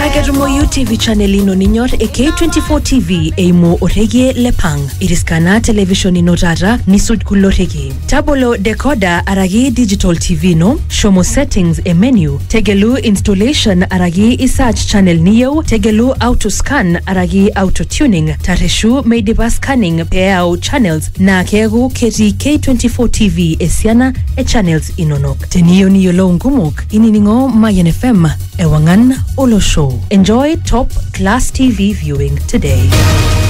Agerumo TV channel ino ninyor K24 TV eimo orege lepang. Iriskana television ino rara nisud kulorege. Tabolo decoder aragi digital TV no. Shomo settings e menu. Tegelu installation aragi isach channel niyo. Tegelu auto scan aragi auto tuning. Tareshu meidiba scanning peao channels na kegu keti K24 TV esiana e channels inonok. Teniyo niyo lo ngumuk ininingo Mayan FM ewangan Olo Show. Enjoy top class TV viewing today.